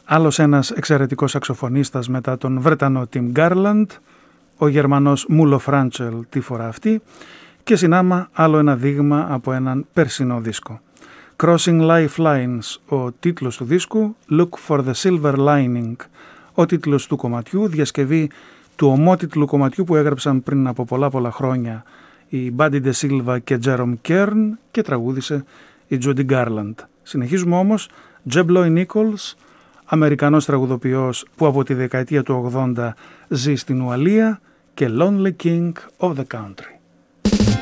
Άλλος ένας εξαιρετικός σαξοφωνίστας μετά τον Βρετανό Tim Garland, ο Γερμανός Μούλο Φράντσελ τη φορά αυτή, και συνάμα άλλο ένα δείγμα από έναν περσινό δίσκο. Crossing Lifelines, ο τίτλος του δίσκου, Look for the Silver Lining, ο τίτλος του κομματιού, διασκευή του ομότιτλου κομματιού που έγραψαν πριν από πολλά χρόνια η Buddy DeSilva και Jerome Kern και τραγούδισε η Judy Garland. Συνεχίζουμε όμως, Jeb Loy Nichols, Αμερικανός τραγουδοποιός που από τη δεκαετία του 80 ζει στην Ουαλία, και Lonely King of the Country.